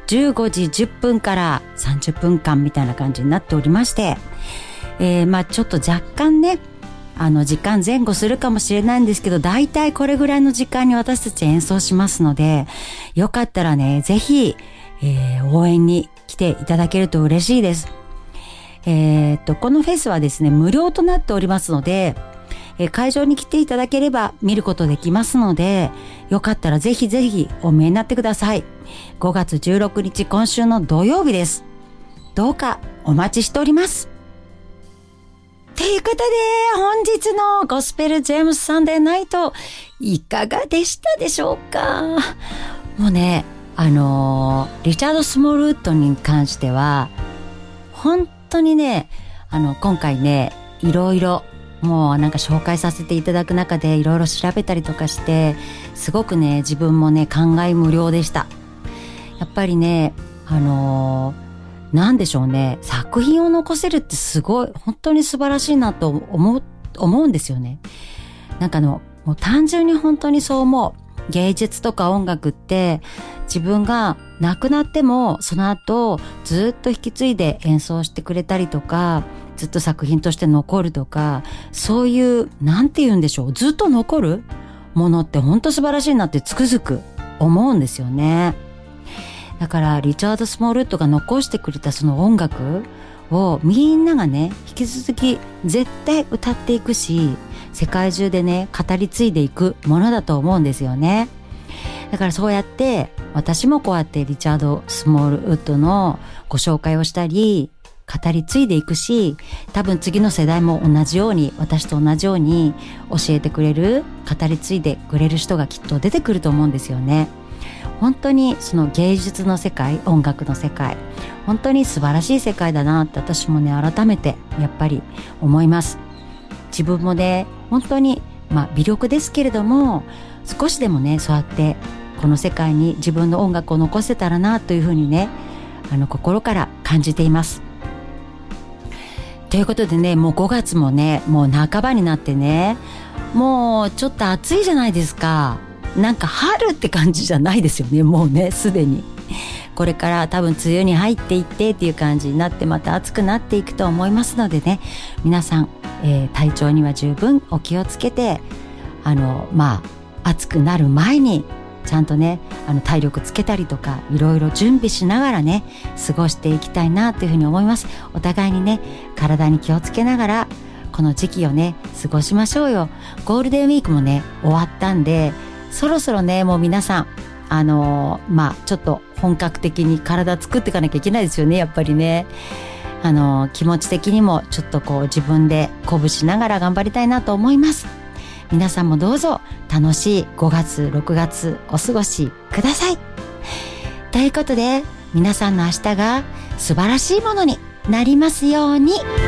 15時10分から30分間みたいな感じになっておりまして、ちょっと若干ね、時間前後するかもしれないんですけど、だいたいこれぐらいの時間に私たち演奏しますので、よかったらね、ぜひ、応援に来ていただけると嬉しいです。このフェスはですね、無料となっておりますので、会場に来ていただければ見ることできますので、よかったらぜひぜひお見えになってください。5月16日今週の土曜日です。どうかお待ちしております。ということで、本日のゴスペルジェームスサンデーナイト、いかがでしたでしょうか？もうね、リチャード・スモールウッドに関しては、本当にね、今回ね、いろいろ、もうなんか紹介させていただく中でいろいろ調べたりとかして、すごくね、自分もね、感慨無量でした。やっぱりね、なんでしょうね、作品を残せるってすごい、本当に素晴らしいなと思うんですよね。なんかもう単純に本当にそう思う。芸術とか音楽って自分が亡くなってもその後ずっと引き継いで演奏してくれたりとか、ずっと作品として残るとか、そういうなんて言うんでしょう、ずっと残るものって本当素晴らしいなってつくづく思うんですよね。だからリチャード・スモールウッドが残してくれたその音楽をみんながね、引き続き絶対歌っていくし、世界中でね、語り継いでいくものだと思うんですよね。だからそうやって私もこうやってリチャード・スモールウッドのご紹介をしたり語り継いでいくし、多分次の世代も同じように、私と同じように教えてくれる、語り継いでくれる人がきっと出てくると思うんですよね。本当にその芸術の世界、音楽の世界、本当に素晴らしい世界だなって私もね、改めてやっぱり思います。自分もね、本当に微力ですけれども、少しでもね、そうやってこの世界に自分の音楽を残せたらなというふうにね、心から感じています。ということでね、もう5月もね、もう半ばになってね、もうちょっと暑いじゃないですか。なんか春って感じじゃないですよね、もうね、すでに。これから多分梅雨に入っていってっていう感じになって、また暑くなっていくと思いますのでね、皆さん、体調には十分お気をつけて、暑くなる前にちゃんとね、体力つけたりとか、いろいろ準備しながらね、過ごしていきたいなというふうに思います。お互いにね、体に気をつけながらこの時期をね、過ごしましょうよ。ゴールデンウィークもね、終わったんで、そろそろね、もう皆さんちょっと本格的に体作っていかなきゃいけないですよね、やっぱりね。気持ち的にもちょっとこう自分で鼓舞しながら頑張りたいなと思います。皆さんもどうぞ楽しい5月6月お過ごしください。ということで、皆さんの明日が素晴らしいものになりますように。